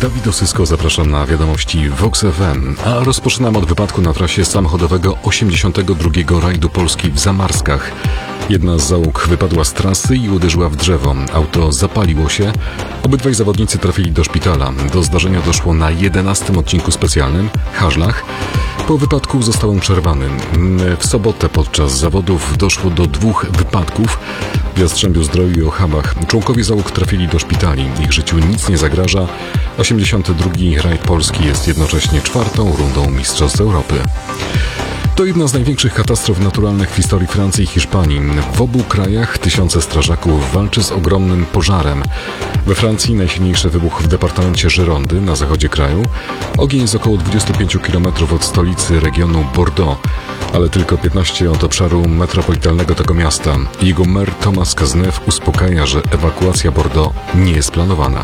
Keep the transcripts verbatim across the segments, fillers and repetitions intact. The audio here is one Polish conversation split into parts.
Dawid Osysko, zapraszam na wiadomości Vox F M, a rozpoczynam od wypadku na trasie samochodowego osiemdziesiątego drugiego rajdu Polski w Zamarskach. Jedna z załóg wypadła z trasy i uderzyła w drzewo. Auto zapaliło się. Obydwaj zawodnicy trafili do szpitala. Do zdarzenia doszło na jedenastym odcinku specjalnym, Hażlach. Po wypadku został on przerwany. W sobotę podczas zawodów doszło do dwóch wypadków w Jastrzębiu-Zdroju i Ochabach. Członkowie załóg trafili do szpitali. Ich życiu nic nie zagraża. osiemdziesiąty drugi rajd Polski jest jednocześnie czwartą rundą Mistrzostw Europy. To jedna z największych katastrof naturalnych w historii Francji i Hiszpanii. W obu krajach tysiące strażaków walczy z ogromnym pożarem. We Francji najsilniejszy wybuch w departamencie Girondy na zachodzie kraju. Ogień jest około dwadzieścia pięć kilometrów od stolicy regionu Bordeaux, ale tylko piętnaście od obszaru metropolitalnego tego miasta. Jego mer Thomas Cazeneuve uspokaja, że ewakuacja Bordeaux nie jest planowana.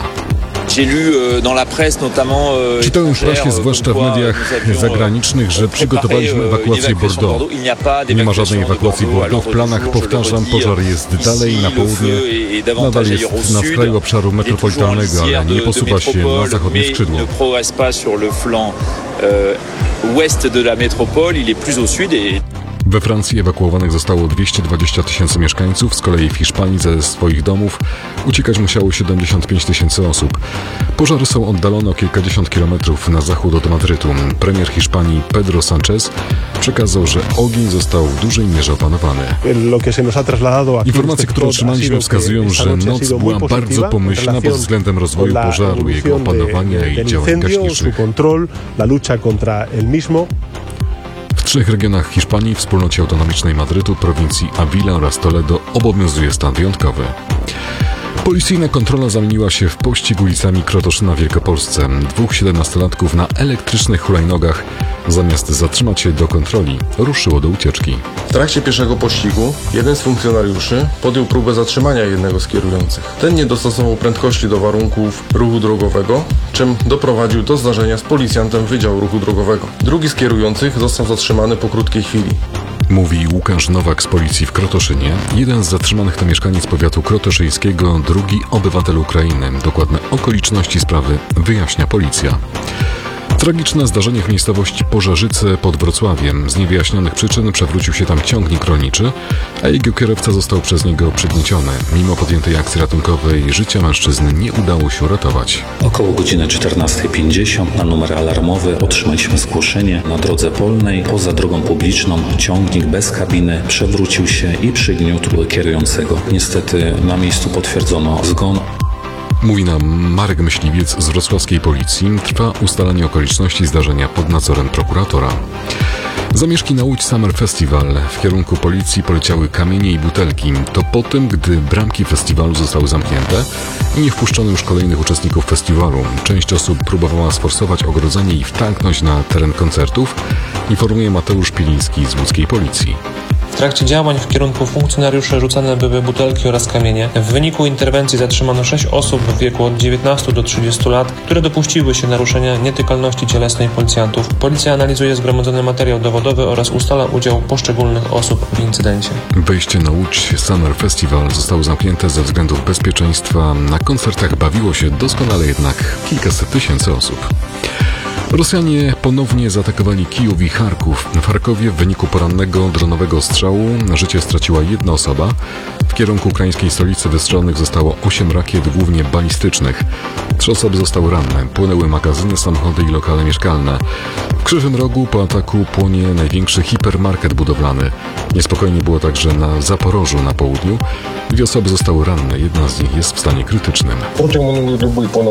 Czytałem w prasie, zwłaszcza w mediach zagranicznych, że przygotowaliśmy ewakuację Bordeaux. Nie ma żadnej ewakuacji Bordeaux w planach, powtarzam, pożar jest dalej na południe, nadal jest na skraju obszaru metropolitalnego, ale nie posuwa się na zachodnie skrzydło. We Francji ewakuowanych zostało dwieście dwadzieścia tysięcy mieszkańców, z kolei w Hiszpanii ze swoich domów uciekać musiało siedemdziesiąt pięć tysięcy osób. Pożary są oddalone o kilkadziesiąt kilometrów na zachód od Madrytu. Premier Hiszpanii Pedro Sánchez przekazał, że ogień został w dużej mierze opanowany. Informacje, które otrzymaliśmy, wskazują, że noc była bardzo pomyślna pod względem rozwoju pożaru, jego opanowania i działań gaśniczych. W trzech regionach Hiszpanii, wspólnocie autonomicznej Madrytu, prowincji Avila oraz Toledo obowiązuje stan wyjątkowy. Policyjna kontrola zamieniła się w pościg ulicami Krotoszyna w Wielkopolsce. Dwóch siedemnastolatków na elektrycznych hulajnogach, zamiast zatrzymać się do kontroli, ruszyło do ucieczki. W trakcie pierwszego pościgu jeden z funkcjonariuszy podjął próbę zatrzymania jednego z kierujących. Ten nie dostosował prędkości do warunków ruchu drogowego, czym doprowadził do zdarzenia z policjantem Wydziału Ruchu Drogowego. Drugi z kierujących został zatrzymany po krótkiej chwili. Mówi Łukasz Nowak z policji w Krotoszynie. Jeden z zatrzymanych to mieszkaniec powiatu krotoszyńskiego, drugi obywatel Ukrainy. Dokładne okoliczności sprawy wyjaśnia policja. Tragiczne zdarzenie w miejscowości Pożarzyce pod Wrocławiem. Z niewyjaśnionych przyczyn przewrócił się tam ciągnik rolniczy, a jego kierowca został przez niego przygnieciony. Mimo podjętej akcji ratunkowej życia mężczyzny nie udało się uratować. Około godziny czternastej pięćdziesiąt na numer alarmowy otrzymaliśmy zgłoszenie. Na drodze polnej, poza drogą publiczną, ciągnik bez kabiny przewrócił się i przygniótł kierującego. Niestety na miejscu potwierdzono zgon. Mówi nam Marek Myśliwiec z wrocławskiej policji. Trwa ustalanie okoliczności zdarzenia pod nadzorem prokuratora. Zamieszki na Łódź Summer Festival. W kierunku policji poleciały kamienie i butelki. To po tym, gdy bramki festiwalu zostały zamknięte i nie wpuszczono już kolejnych uczestników festiwalu. Część osób próbowała sforsować ogrodzenie i wtargnąć na teren koncertów, informuje Mateusz Piliński z łódzkiej policji. W trakcie działań w kierunku funkcjonariuszy rzucane były butelki oraz kamienie. W wyniku interwencji zatrzymano sześć osób w wieku od dziewiętnastu do trzydziestu lat, które dopuściły się naruszenia nietykalności cielesnej policjantów. Policja analizuje zgromadzony materiał dowodowy oraz ustala udział poszczególnych osób w incydencie. Wejście na Łódź Summer Festival zostało zamknięte ze względów bezpieczeństwa. Na koncertach bawiło się doskonale jednak kilkaset tysięcy osób. Rosjanie ponownie zaatakowali Kijów i Charków. W Charkowie w wyniku porannego dronowego strzału życie straciła jedna osoba. W kierunku ukraińskiej stolicy wystrzelonych zostało osiem rakiet, głównie balistycznych. Trzy osoby zostały ranne. Płonęły magazyny, samochody i lokale mieszkalne. W Krzywym Rogu po ataku płonie największy hipermarket budowlany. Niespokojnie było także na Zaporożu na południu. Dwie osoby zostały ranne, jedna z nich jest w stanie krytycznym.